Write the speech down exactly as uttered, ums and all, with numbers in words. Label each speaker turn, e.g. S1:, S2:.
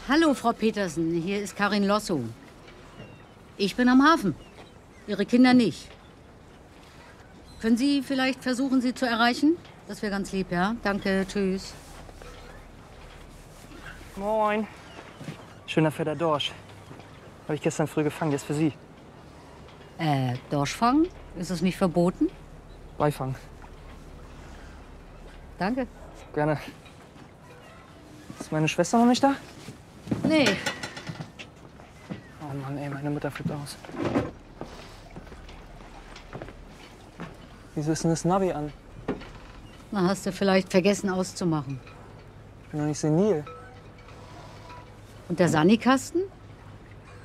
S1: Hallo, Frau Petersen. Hier ist Karin Lossow. Ich bin am Hafen. Ihre Kinder nicht. Können Sie vielleicht versuchen, sie zu erreichen? Das wäre ganz lieb, ja? Danke, tschüss.
S2: Moin. Schöner fetter Dorsch. Habe ich gestern früh gefangen, der ist für Sie.
S1: Äh, Dorschfang? Ist es nicht verboten?
S2: Beifang.
S1: Danke.
S2: Gerne. Ist meine Schwester noch nicht da?
S1: Nee.
S2: Oh Mann, ey, meine Mutter flippt aus. Wieso ist denn das Navi an?
S1: Na, hast du vielleicht vergessen auszumachen.
S2: Ich bin doch nicht senil.
S1: Und der Sanikasten?